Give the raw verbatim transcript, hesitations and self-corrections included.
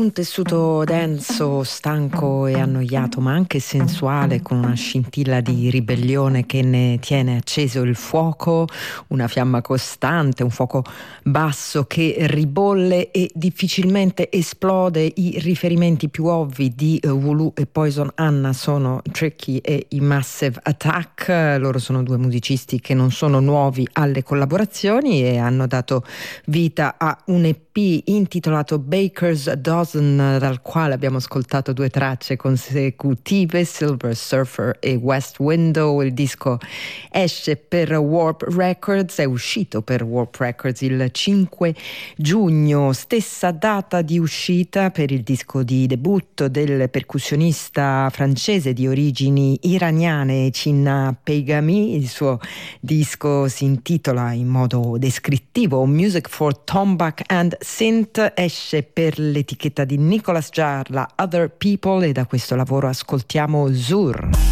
Un tessuto denso, stanco e annoiato, ma anche sensuale, con una scintilla di ribellione che ne tiene acceso il fuoco, una fiamma costante, un fuoco basso che ribolle e difficilmente esplode. I riferimenti più ovvi di uh, Wulu e Poison Anna sono Tricky e i Massive Attack. Loro sono due musicisti che non sono nuovi alle collaborazioni e hanno dato vita a un E P intitolato Baker's Dozen, dal quale abbiamo ascoltato due tracce consecutive, Silver Surfer e West Window. Il disco esce per Warp Records, è uscito per Warp Records il cinque giugno, stessa data di uscita per il disco di debutto del percussionista francese di origini iraniane Chinna Peigami. Il suo disco si intitola in modo descrittivo Music for Tombak and Synth, esce per l'etichetta di Nicolas Jarre, la Other People, e da questo lavoro ascoltiamo Zur.